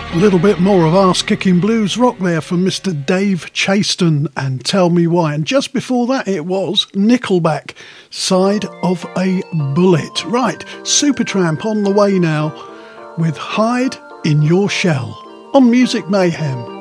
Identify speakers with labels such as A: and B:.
A: A little bit more of arse-kicking blues rock there from Mr. Dave Chaston and Tell Me Why. And just before that it was Nickelback, Side of a Bullet. Right, Supertramp on the way now with Hide in Your Shell on Music Mayhem.